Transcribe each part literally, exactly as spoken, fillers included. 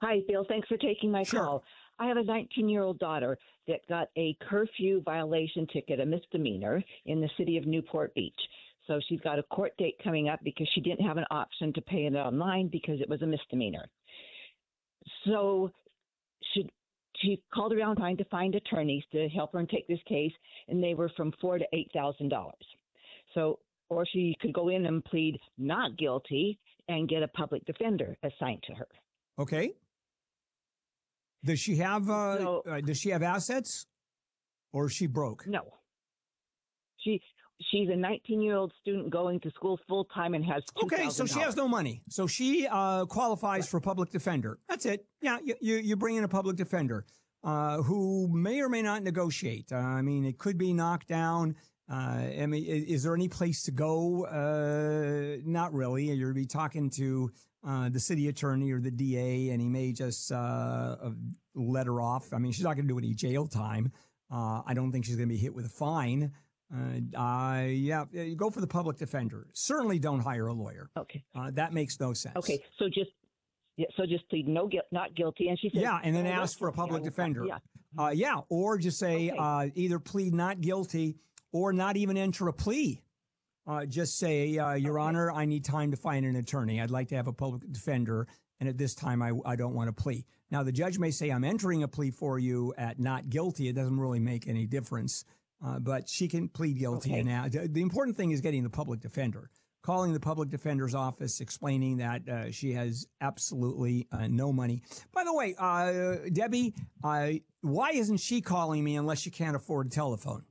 Hi, Bill. Thanks for taking my Sure. call. I have a nineteen-year-old daughter that got a curfew violation ticket, a misdemeanor, in the city of Newport Beach. So she's got a court date coming up because she didn't have an option to pay it online because it was a misdemeanor. So she, she called around trying to find attorneys to help her and take this case, and they were from four to eight thousand dollars. So, or she could go in and plead not guilty and get a public defender assigned to her. Okay. Does she have uh, So- uh, does she have assets, or is she broke? No. She she's a nineteen-year-old student going to school full-time and has two thousand dollars. Okay, so she has no money. So she uh, qualifies Right. for public defender. That's it. Yeah, you, you, you bring in a public defender uh, who may or may not negotiate. Uh, I mean, it could be knocked down. Uh, I mean, is, is there any place to go? Uh, not really. You'll be talking to uh, the city attorney or the D A, and he may just uh, let her off. I mean, she's not going to do any jail time. Uh, I don't think she's going to be hit with a fine. Uh, uh, yeah, you go for the public defender. Certainly don't hire a lawyer. Okay. Uh, that makes no sense. Okay, so just yeah, so just plead no guilt, not guilty, and she said Yeah, and then "Oh, ask that's for a okay. public I will- defender. Yeah. Uh, yeah, or just say Okay. uh, either plead not guilty or not even enter a plea. Uh, just say, uh, Your Okay. Honor, I need time to find an attorney. I'd like to have a public defender, and at this time, I, I don't want to plea. Now, the judge may say, I'm entering a plea for you at not guilty. It doesn't really make any difference, uh, but she can plead guilty. Okay. And now, the the important thing is getting the public defender, calling the public defender's office, explaining that uh, she has absolutely uh, no money. By the way, uh, Debbie, uh, why isn't she calling me unless she can't afford a telephone?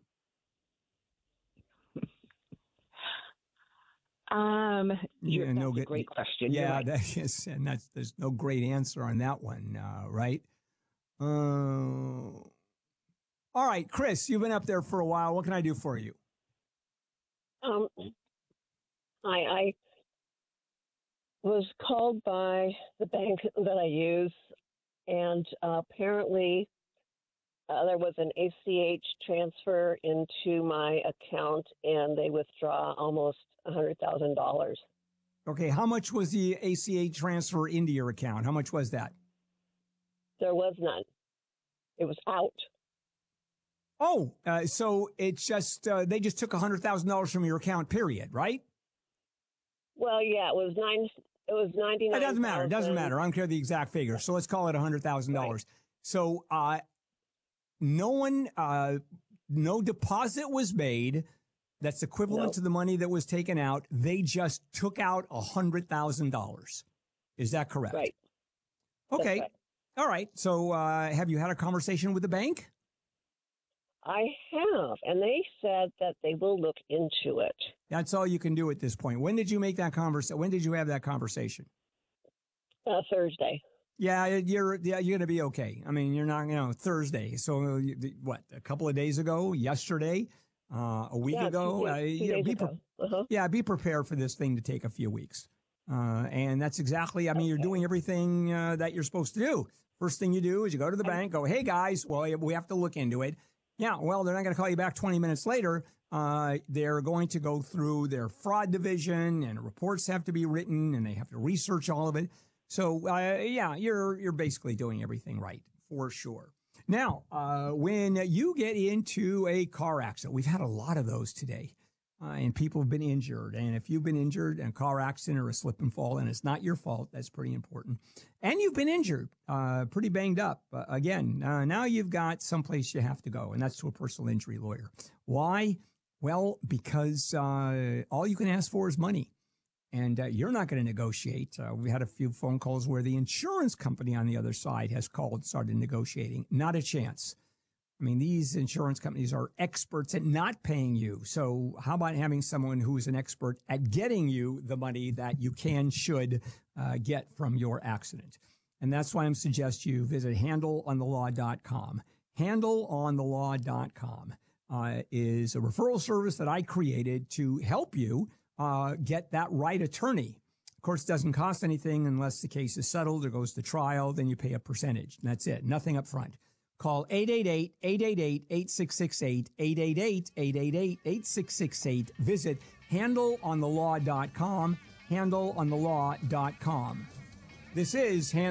Um, you're, Yeah, that's no a good- great question. You're Yeah, right. that is, and that's there's no great answer on that one, uh, right? Uh, all right, Chris, you've been up there for a while. What can I do for you? Um, I, I was called by the bank that I use, and uh, apparently uh, there was an A C H transfer into my account, and they withdraw almost one hundred thousand dollars. Okay, how much was the A C H transfer into your account? How much was that? There was none. It was out. Oh, uh, so it's just uh, they just took one hundred thousand dollars from your account, period, right? Well, yeah, it was nine. It was ninety It nine. doesn't matter. It doesn't matter. I don't care the exact figure. So let's call it one hundred thousand dollars. Right. So uh, no one, uh, no deposit was made. That's equivalent No. to the money that was taken out. They just took out one hundred thousand dollars. Is that correct? Right. Okay. That's right. All right. So uh, have you had a conversation with the bank? I have, and they said that they will look into it. That's all you can do at this point. When did you make that conversation? When did you have that conversation? Uh, Thursday. Yeah, you're yeah, you're gonna be okay. I mean, you're not, you know, Thursday. So you- what? A couple of days ago, yesterday, uh, a week Yeah, ago. two, uh, days, two you know, days be ago. pre- Uh-huh. yeah, be prepared for this thing to take a few weeks. Uh, and that's exactly. I mean, you're Okay. doing everything uh, that you're supposed to do. First thing you do is you go to the bank, go, hey guys, well, we have to look into it. Yeah, well, they're not going to call you back twenty minutes later. Uh, they're going to go through their fraud division, and reports have to be written, and they have to research all of it. So, uh, yeah, you're you're basically doing everything right for sure. Now, uh, when you get into a car accident, we've had a lot of those today, uh, and people have been injured. And if you've been injured in a car accident or a slip and fall, and it's not your fault, that's pretty important. And you've been injured, uh, pretty banged up. Uh, again, uh, now you've got someplace you have to go, and that's to a personal injury lawyer. Why? Well, because uh, all you can ask for is money. And uh, you're not going to negotiate. Uh, we had a few phone calls where the insurance company on the other side has called and started negotiating. Not a chance. I mean, these insurance companies are experts at not paying you. So how about having someone who is an expert at getting you the money that you can, should uh, get from your accident? And that's why I'm suggesting you visit handle on the law dot com. handle on the law dot com uh, is a referral service that I created to help you uh, get that right attorney. Of course, it doesn't cost anything unless the case is settled or goes to trial. Then you pay a percentage. And that's it. Nothing up front. Call eight eight eight, eight eight eight, eight six six eight, eight eight eight, eight eight eight, eight six six eight. Visit handle on the law dot com, handle on the law dot com. This is Handle